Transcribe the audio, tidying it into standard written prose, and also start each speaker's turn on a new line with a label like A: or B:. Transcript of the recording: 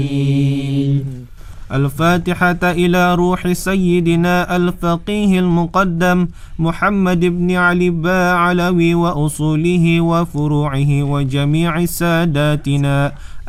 A: الفاتحة إلى روح سيدنا الفقيه المقدم محمد بن علي باعلوي وأصوله وفروعه وجميع ساداتنا